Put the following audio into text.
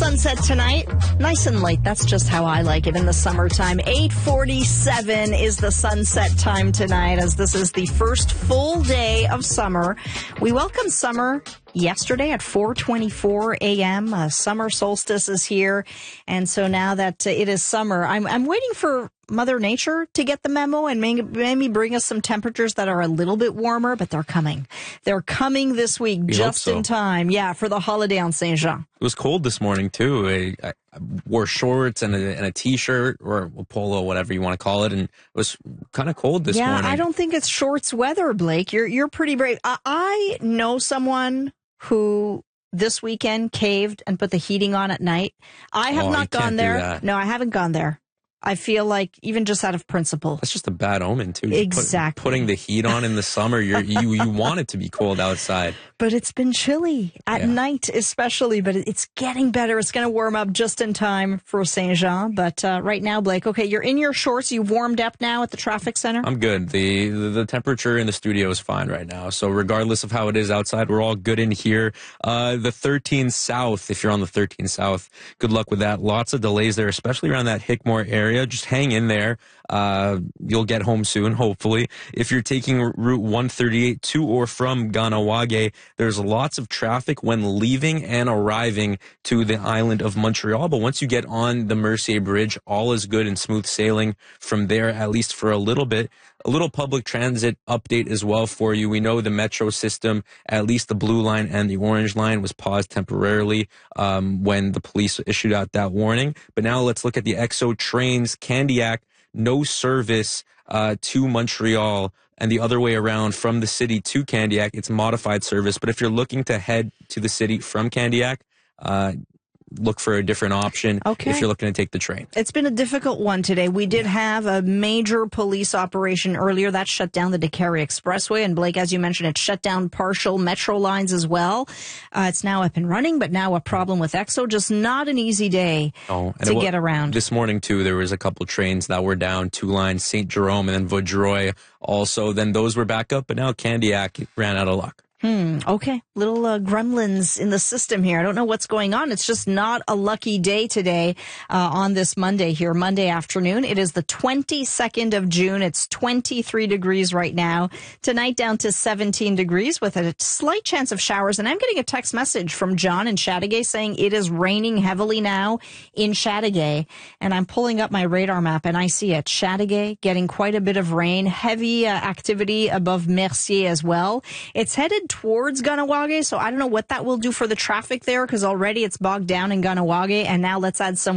sunset tonight. Nice and late. That's just how I like it in the summertime. 8:47 is the sunset time tonight, as this is the first full day of summer. We welcomed summer yesterday at 4:24 a.m. Summer solstice is here. And so now that it is summer, I'm waiting for Mother Nature to get the memo and maybe bring us some temperatures that are a little bit warmer, but they're coming. They're coming this week just in time. Yeah, for the holiday on Saint Jean. It was cold this morning, too. I wore shorts and a T-shirt or a polo, whatever you want to call it, and it was kind of cold this morning. Yeah, I don't think it's shorts weather, Blake. You're pretty brave. I know someone who this weekend caved and put the heating on at night. I have not gone there. No, I haven't gone there. I feel like even just out of principle. That's just a bad omen, too. Exactly. Putting the heat on in the summer, you want it to be cold outside. But it's been chilly at night especially, but it's getting better. It's going to warm up just in time for Saint Jean. But right now, Blake, okay, you're in your shorts. You've warmed up now at the traffic center? I'm good. The temperature in the studio is fine right now. So regardless of how it is outside, we're all good in here. The 13 South, if you're on the 13 South, good luck with that. Lots of delays there, especially around that Hickmore area. Just hang in there. You'll get home soon, hopefully. If you're taking Route 138 to or from Ganawage, there's lots of traffic when leaving and arriving to the island of Montreal. But once you get on the Mercier Bridge, all is good and smooth sailing from there, at least for a little bit. A little public transit update as well for you. We know the metro system, at least the Blue Line and the Orange Line, was paused temporarily when the police issued out that warning. But now let's look at the XO trains. Candiac, no service to Montreal, and the other way around from the city to Candiac, it's modified service. But if you're looking to head to the city from Candiac, look for a different option if you're looking to take the train. It's been a difficult one today. We did have a major police operation earlier that shut down the Décarie Expressway. And Blake, as you mentioned, it shut down partial metro lines as well. It's now up and running, but now a problem with XO. Just not an easy day to get around. This morning, too, there was a couple trains that were down, two lines, St. Jerome and then Vaudreuil also. Then those were back up, but now Candiac ran out of luck. Okay. Little gremlins in the system here. I don't know what's going on. It's just not a lucky day today on this Monday here, Monday afternoon. It is the 22nd of June. It's 23 degrees right now. Tonight down to 17 degrees with a slight chance of showers. And I'm getting a text message from John in Chateauguay saying it is raining heavily now in Chateauguay. And I'm pulling up my radar map and I see it. Chateauguay getting quite a bit of rain, heavy activity above Mercier as well. It's headed towards Ganawage, so I don't know what that will do for the traffic there because already it's bogged down in Ganawage, and now let's add some